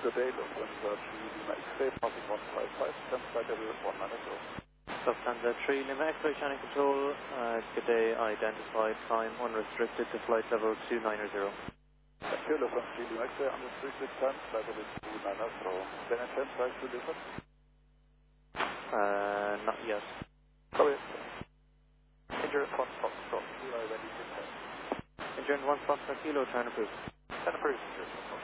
Good day, Lufthansa 3 Lima X-ray, passing 155, 10 flight level 190. Lufthansa 3 Lima X-ray channel control, good day, identified time unrestricted to flight level 290. Thank you, Lufthansa 3 Lima X-ray, unrestricted time, flight level 290. Then 10 flight to Lufthansa? Not yet. Sorry. Engine 1 Foxtrot, Kilo ready to test. Engine 1 Foxtrot Kilo, turn approved. Turn approved.